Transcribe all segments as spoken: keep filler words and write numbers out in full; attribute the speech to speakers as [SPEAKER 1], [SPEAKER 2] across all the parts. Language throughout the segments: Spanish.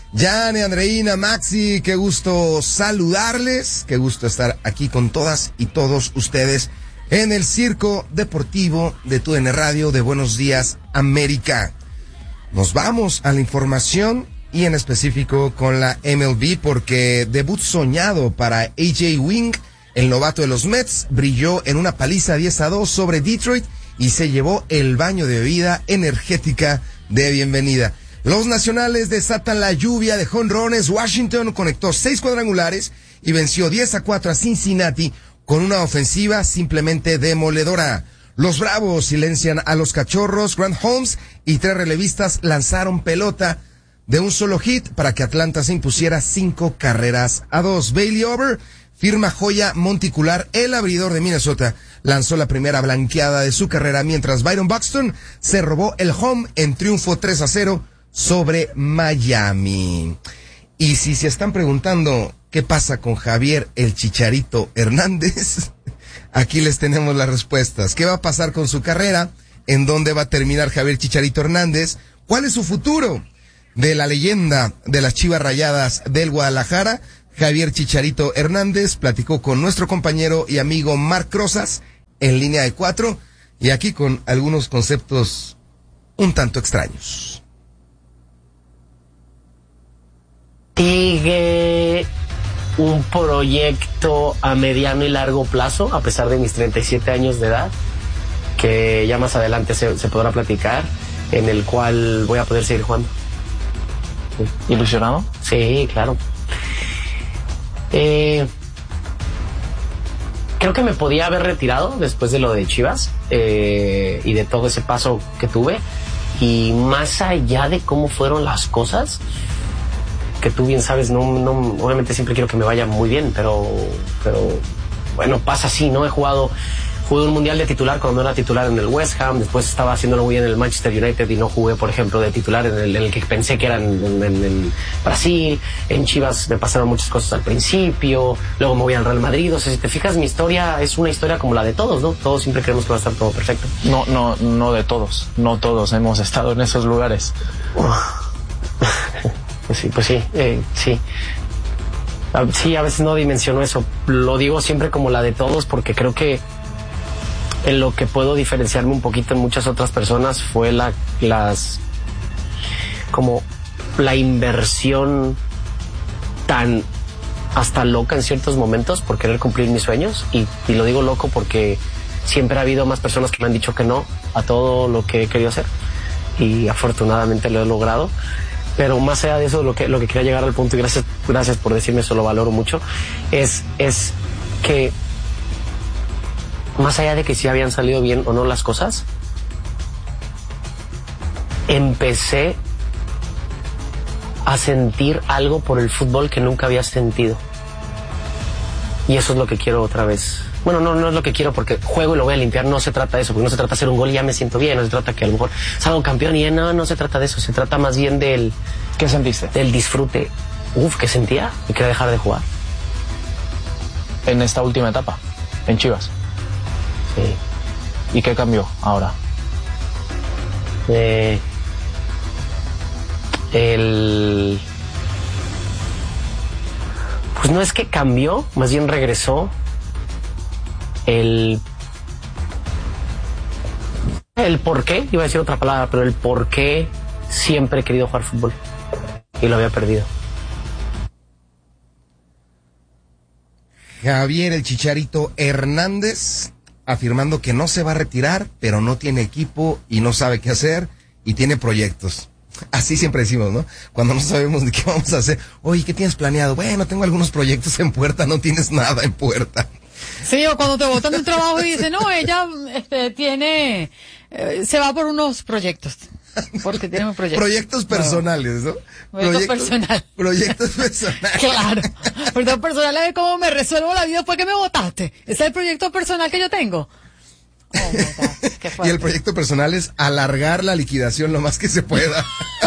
[SPEAKER 1] Yane, Andreina, Maxi, qué gusto saludarles, qué gusto estar aquí con todas y todos ustedes en el Circo Deportivo de Tu D N Radio de Buenos Días América. Nos vamos a la información y en específico con la M L B porque debut soñado para A J Wing, el novato de los Mets, brilló en una paliza diez a dos sobre Detroit y se llevó el baño de bebida energética de bienvenida. Los nacionales desatan la lluvia de jonrones. Washington conectó seis cuadrangulares y venció diez a cuatro a Cincinnati con una ofensiva simplemente demoledora. Los Bravos silencian a los Cachorros. Grant Holmes y tres relevistas lanzaron pelota de un solo hit para que Atlanta se impusiera cinco carreras a dos. Bailey Over firma joya monticular. El abridor de Minnesota lanzó la primera blanqueada de su carrera, mientras Byron Buxton se robó el home en triunfo tres a cero sobre Miami. Y si se están preguntando qué pasa con Javier el Chicharito Hernández, aquí les tenemos las respuestas. ¿Qué va a pasar con su carrera? ¿En dónde va a terminar Javier Chicharito Hernández? ¿Cuál es su futuro? De la leyenda de las Chivas Rayadas del Guadalajara, Javier Chicharito Hernández platicó con nuestro compañero y amigo Marc Rosas en línea de cuatro, y aquí con algunos conceptos un tanto extraños.
[SPEAKER 2] Sigue un proyecto a mediano y largo plazo, a pesar de mis treinta y siete años de edad, que ya más adelante se, se podrá platicar, en el cual voy a poder seguir jugando.
[SPEAKER 3] Sí. ¿Ilusionado?
[SPEAKER 2] Sí, claro. Eh, creo que me podía haber retirado después de lo de Chivas eh, y de todo ese paso que tuve, y más allá de cómo fueron las cosas, que tú bien sabes, no, no, obviamente siempre quiero que me vaya muy bien, pero, pero bueno, pasa así, ¿no? He jugado, jugué un mundial de titular cuando era titular en el West Ham, después estaba haciéndolo muy bien en el Manchester United y no jugué, por ejemplo, de titular en el, en el que pensé que era en, en, en, en Brasil. En Chivas me pasaron muchas cosas al principio, luego me voy al Real Madrid. O sea, si te fijas, mi historia es una historia como la de todos, ¿no? Todos siempre creemos que va a estar todo perfecto.
[SPEAKER 3] No, no, no de todos, no todos hemos estado en esos lugares.
[SPEAKER 2] Pues sí, pues sí, eh, sí. Sí, a veces no dimensiono eso. Lo digo siempre como la de todos porque creo que en lo que puedo diferenciarme un poquito en muchas otras personas fue la, las, como la inversión tan hasta loca en ciertos momentos por querer cumplir mis sueños. Y, y lo digo loco porque siempre ha habido más personas que me han dicho que no a todo lo que he querido hacer. Y afortunadamente lo he logrado. Pero más allá de eso, lo que, lo que quería llegar al punto, y gracias, gracias por decirme eso, lo valoro mucho, es, es que más allá de que si habían salido bien o no las cosas, empecé a sentir algo por el fútbol que nunca había sentido. Y eso es lo que quiero otra vez. Bueno, no, no es lo que quiero porque juego y lo voy a limpiar, no se trata de eso, porque no se trata de hacer un gol y ya me siento bien, no se trata que a lo mejor salgo campeón y no, no se trata de eso, se trata más bien del...
[SPEAKER 3] ¿Qué sentiste?
[SPEAKER 2] Del disfrute. Uf, ¿qué sentía? Y quería dejar de jugar.
[SPEAKER 3] En esta última etapa, en Chivas.
[SPEAKER 2] Sí.
[SPEAKER 3] ¿Y qué cambió ahora?
[SPEAKER 2] Eh, el... Pues no es que cambió, más bien regresó el el por qué, iba a decir otra palabra, pero el por qué siempre he querido jugar fútbol y lo había perdido.
[SPEAKER 1] Javier el Chicharito Hernández afirmando que no se va a retirar, pero no tiene equipo y no sabe qué hacer y tiene proyectos. Así siempre decimos, ¿no? Cuando no sabemos de qué vamos a hacer. Oye, ¿qué tienes planeado? Bueno, tengo algunos proyectos en puerta. No tienes nada en puerta.
[SPEAKER 4] Sí, o cuando te botan del trabajo y dicen, no, ella este, tiene, eh, se va por unos proyectos. Porque tiene un proyecto.
[SPEAKER 1] Proyectos personales, ¿no?
[SPEAKER 4] Proyectos personales.
[SPEAKER 1] Proyectos personales.
[SPEAKER 4] Claro. Proyectos personales de cómo me resuelvo la vida después que me votaste. Ese es el proyecto personal que yo tengo. Oh, my God. Qué fuerte.
[SPEAKER 1] Y el proyecto personal es alargar la liquidación lo más que se pueda.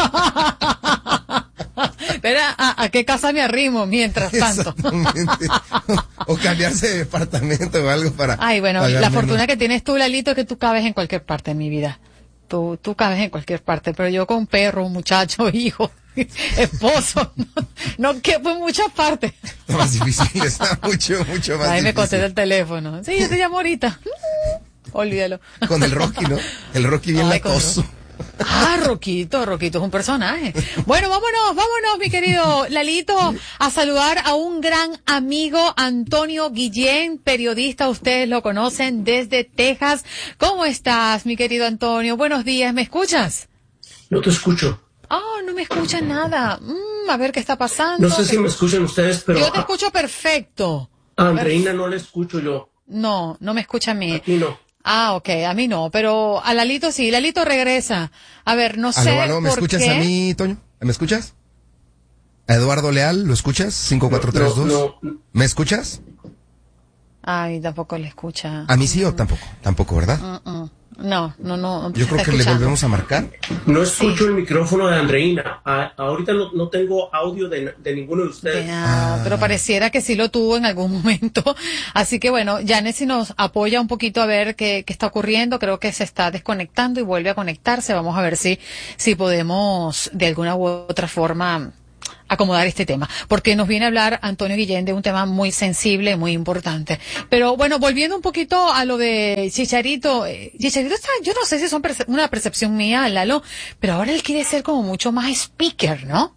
[SPEAKER 4] Espera, ¿a, ¿a qué casa me arrimo mientras tanto?
[SPEAKER 1] Exactamente. O, o cambiarse de departamento o algo para...
[SPEAKER 4] Ay, bueno,
[SPEAKER 1] pagar
[SPEAKER 4] la
[SPEAKER 1] menos.
[SPEAKER 4] fortuna que tienes tú, Lalito, es que tú cabes en cualquier parte en mi vida. Tú, tú cabes en cualquier parte, pero yo con perro, muchacho, hijo. esposo, no, no quepo en muchas partes.
[SPEAKER 1] Está más difícil, está mucho, mucho más
[SPEAKER 4] Ahí me
[SPEAKER 1] difícil.
[SPEAKER 4] contesta el teléfono. Sí, yo te llamo ahorita. Olvídalo.
[SPEAKER 1] Con el Rocky, ¿no? El Rocky bien
[SPEAKER 4] Ay, con
[SPEAKER 1] latoso.
[SPEAKER 4] Ah, Roquito, Roquito es un personaje. Bueno, vámonos, vámonos, mi querido Lalito, a saludar a un gran amigo, Antonio Guillén, periodista, ustedes lo conocen desde Texas. ¿Cómo estás, mi querido Antonio? Buenos días, ¿me escuchas?
[SPEAKER 5] No te escucho.
[SPEAKER 4] Oh, no me escuchan nada. Mm, a ver qué está pasando.
[SPEAKER 5] No sé si me escuchan ustedes, pero...
[SPEAKER 4] Yo te escucho perfecto.
[SPEAKER 5] A Andreina no la escucho yo.
[SPEAKER 4] No, no me escucha a mí.
[SPEAKER 5] Aquí no.
[SPEAKER 4] Ah, ok, a mí no, pero a Lalito sí, Lalito regresa. A ver, no sé
[SPEAKER 1] Aló, aló, ¿me
[SPEAKER 4] por
[SPEAKER 1] escuchas
[SPEAKER 4] qué.
[SPEAKER 1] a mí, Toño? ¿Me escuchas? ¿A Eduardo Leal, lo escuchas? cinco cuatro tres dos.
[SPEAKER 5] No, no, no.
[SPEAKER 1] ¿Me escuchas?
[SPEAKER 4] Ay, tampoco le escucha.
[SPEAKER 1] ¿A mí sí o tampoco? Tampoco, ¿verdad?
[SPEAKER 4] Mm, mm. No, no, no. no
[SPEAKER 1] Yo creo
[SPEAKER 4] está
[SPEAKER 1] que le
[SPEAKER 4] escuchando.
[SPEAKER 1] volvemos a marcar.
[SPEAKER 5] No escucho
[SPEAKER 4] Sí.
[SPEAKER 5] el micrófono de Andreina. A- ahorita no, no tengo audio de, de ninguno de ustedes.
[SPEAKER 4] Ya, pero pareciera que sí lo tuvo en algún momento. Así que bueno, Janet si nos apoya un poquito a ver qué, qué está ocurriendo. Creo que se está desconectando y vuelve a conectarse. Vamos a ver si, si podemos de alguna u otra forma acomodar este tema, porque nos viene a hablar Antonio Guillén de un tema muy sensible, muy importante. Pero bueno, volviendo un poquito a lo de Chicharito, eh, Chicharito está, yo no sé si es un perce- una percepción mía, Lalo, pero ahora él quiere ser como mucho más speaker, ¿no?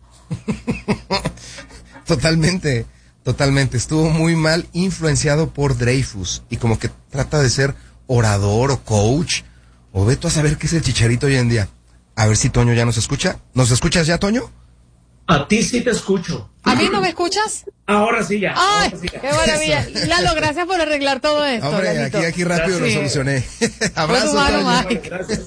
[SPEAKER 1] Totalmente, totalmente. Estuvo muy mal influenciado por Dreyfus y como que trata de ser orador o coach. O ve tú a saber qué es el Chicharito hoy en día. A ver si Toño ya nos escucha. ¿Nos escuchas ya, Toño?
[SPEAKER 5] A ti sí te escucho.
[SPEAKER 4] ¿A mí no me escuchas?
[SPEAKER 5] Ahora sí ya.
[SPEAKER 4] ¡Ay,
[SPEAKER 5] ahora sí ya.
[SPEAKER 4] qué maravilla! Lalo, gracias por arreglar todo esto,
[SPEAKER 1] Hombre,
[SPEAKER 4] Lalito.
[SPEAKER 1] aquí, aquí rápido lo
[SPEAKER 5] Sí.
[SPEAKER 1] solucioné.
[SPEAKER 4] Fue
[SPEAKER 1] Abrazo,
[SPEAKER 4] tu mano
[SPEAKER 1] Toño.
[SPEAKER 4] mágica.
[SPEAKER 5] Gracias.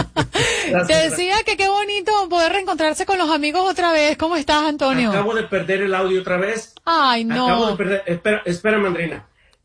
[SPEAKER 4] Te
[SPEAKER 5] Gracias.
[SPEAKER 4] decía que qué bonito poder reencontrarse con los amigos otra vez. ¿Cómo estás, Antonio?
[SPEAKER 5] Acabo de perder el audio otra vez.
[SPEAKER 4] Ay,
[SPEAKER 5] Acabo de
[SPEAKER 4] no.
[SPEAKER 5] perder. Espera, espérame, Andreina.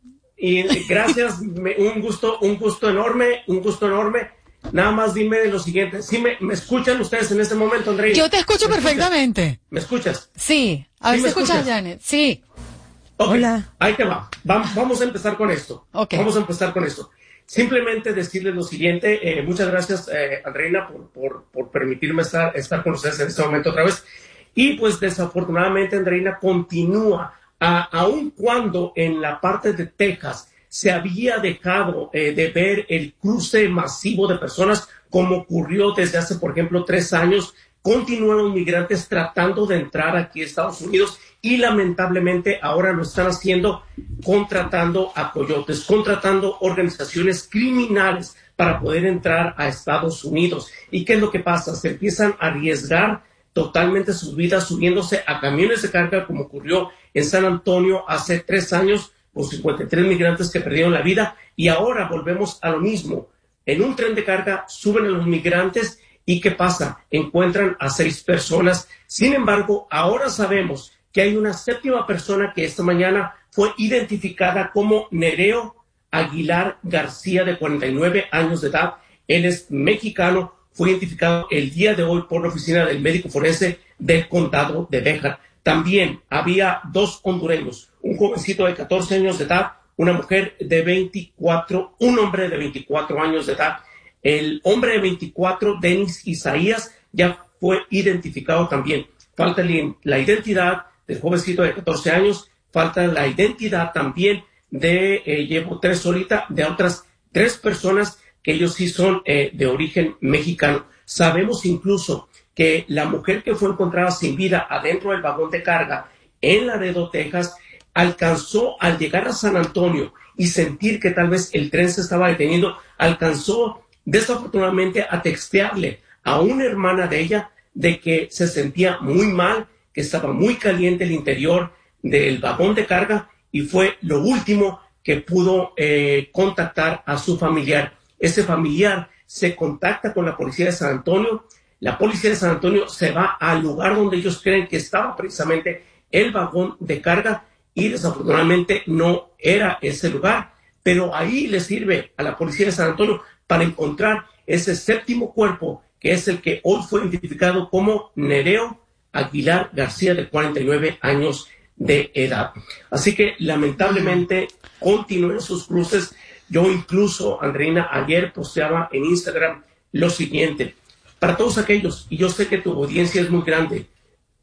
[SPEAKER 5] Y gracias, me- un gusto, un gusto enorme, un gusto enorme. Nada más dime lo siguiente. ¿Sí me, me escuchan ustedes en este momento, Andreina?
[SPEAKER 4] Yo te escucho
[SPEAKER 5] ¿Me escuchas?
[SPEAKER 4] perfectamente.
[SPEAKER 5] ¿Me escuchas?
[SPEAKER 4] Sí. A ver
[SPEAKER 5] ¿Sí
[SPEAKER 4] si
[SPEAKER 5] me
[SPEAKER 4] escuchas,
[SPEAKER 5] escuchas?
[SPEAKER 4] Janet. Sí.
[SPEAKER 5] Ok,
[SPEAKER 4] Hola.
[SPEAKER 5] ahí te va. Vam- Vamos a empezar con esto.
[SPEAKER 4] Ok.
[SPEAKER 5] Vamos a empezar con esto. Simplemente decirles lo siguiente. eh, muchas gracias, eh, Andreina, por, por, por permitirme estar, estar con ustedes en este momento otra vez. Y pues desafortunadamente, Andreina continúa, a, aun cuando en la parte de Texas se había dejado eh, de ver el cruce masivo de personas, como ocurrió desde hace, por ejemplo, tres años, continúan los migrantes tratando de entrar aquí a Estados Unidos y lamentablemente ahora lo están haciendo contratando a coyotes, contratando organizaciones criminales para poder entrar a Estados Unidos. ¿Y qué es lo que pasa? Se empiezan a arriesgar totalmente sus vidas subiéndose a camiones de carga, como ocurrió en San Antonio hace tres años, con cincuenta y tres migrantes que perdieron la vida, y ahora volvemos a lo mismo. En un tren de carga suben a los migrantes y ¿qué pasa? Encuentran a seis personas. Sin embargo, ahora sabemos que hay una séptima persona que esta mañana fue identificada como Nereo Aguilar García, de cuarenta y nueve años de edad. Él es mexicano, fue identificado el día de hoy por la oficina del médico forense del condado de Béjar. También había dos hondureños, un jovencito de catorce años de edad, una mujer de veinticuatro, un hombre de veinticuatro años de edad. El hombre de veinticuatro, Denis Isaías, ya fue identificado también. Falta la identidad del jovencito de catorce años, falta la identidad también de, eh, llevo tres ahorita, de otras tres personas que ellos sí son eh, de origen mexicano. Sabemos incluso que la mujer que fue encontrada sin vida adentro del vagón de carga en Laredo, Texas, alcanzó, al llegar a San Antonio y sentir que tal vez el tren se estaba deteniendo, alcanzó desafortunadamente a textearle a una hermana de ella de que se sentía muy mal, que estaba muy caliente el interior del vagón de carga, y fue lo último que pudo eh, contactar a su familiar. Ese familiar se contacta con la policía de San Antonio. La policía de San Antonio se va al lugar donde ellos creen que estaba precisamente el vagón de carga, y desafortunadamente no era ese lugar, pero ahí le sirve a la policía de San Antonio para encontrar ese séptimo cuerpo, que es el que hoy fue identificado como Nereo Aguilar García, de cuarenta y nueve años de edad. Así que lamentablemente continúan sus cruces. Yo incluso, Andreina, ayer posteaba en Instagram lo siguiente: para todos aquellos, y yo sé que tu audiencia es muy grande,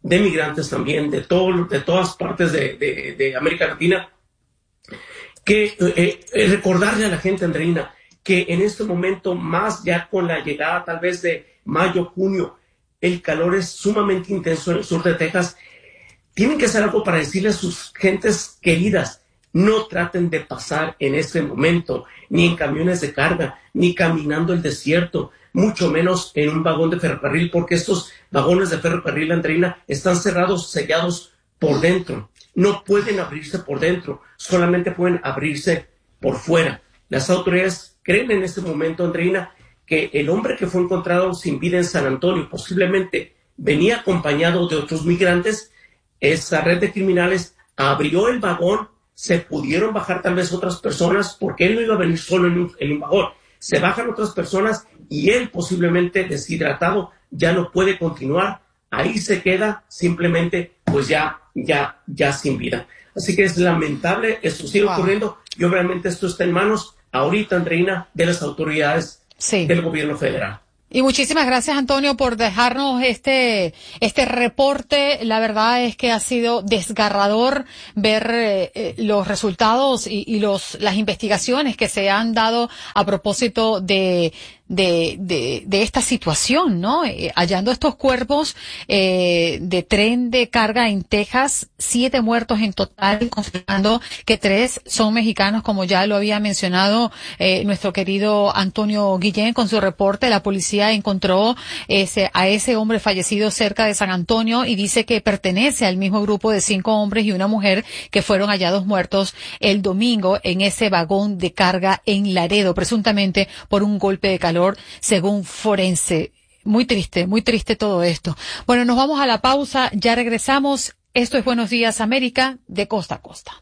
[SPEAKER 5] de migrantes también, de, todo, de todas partes de, de, de América Latina, que eh, eh, recordarle a la gente, Andreina, que en este momento, más ya con la llegada tal vez de mayo, junio, el calor es sumamente intenso en el sur de Texas. Tienen que hacer algo para decirle a sus gentes queridas, no traten de pasar en este momento, ni en camiones de carga, ni caminando el desierto, mucho menos en un vagón de ferrocarril, porque estos vagones de ferrocarril, Andreina, están cerrados, sellados por dentro. No pueden abrirse por dentro, solamente pueden abrirse por fuera. Las autoridades creen en este momento, Andreina, que el hombre que fue encontrado sin vida en San Antonio posiblemente venía acompañado de otros migrantes. Esa red de criminales abrió el vagón, se pudieron bajar tal vez otras personas, porque él no iba a venir solo en un, en un vagón. Se bajan otras personas y él, posiblemente deshidratado, ya no puede continuar. Ahí se queda simplemente, pues ya, ya, ya sin vida. Así que es lamentable, esto sigue wow. ocurriendo, y obviamente esto está en manos ahorita, Andreina, de las autoridades sí. del gobierno federal.
[SPEAKER 4] Y muchísimas gracias, Antonio, por dejarnos este este reporte. La verdad es que ha sido desgarrador ver eh, los resultados y, y los las investigaciones que se han dado a propósito de de de, de esta situación, ¿no? Eh, hallando estos cuerpos eh, de tren de carga en Texas, siete muertos en total, confirmando que tres son mexicanos, como ya lo había mencionado eh, nuestro querido Antonio Guillén con su reporte. La policía encontró ese, a ese hombre fallecido cerca de San Antonio y dice que pertenece al mismo grupo de cinco hombres y una mujer que fueron hallados muertos el domingo en ese vagón de carga en Laredo, presuntamente por un golpe de calor, según forense. Muy triste, muy triste todo esto. Bueno, nos vamos a la pausa, ya regresamos. Esto es Buenos Días América, de costa a costa.